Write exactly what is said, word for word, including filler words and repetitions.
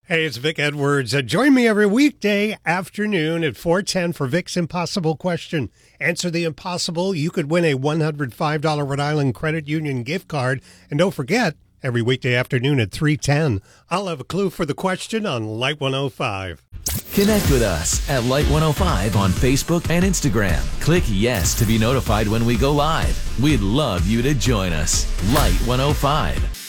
Hey, it's Vic Edwards. Uh, join me every weekday afternoon at four ten for Vic's Impossible Question. Answer the impossible. You could win a one hundred five dollars Rhode Island Credit Union gift card. And don't forget, every weekday afternoon at three ten, I'll have a clue for the question on Light one oh five. Connect with us at Light one oh five on Facebook and Instagram. Click yes to be notified when we go live. We'd love you to join us. Light one oh five.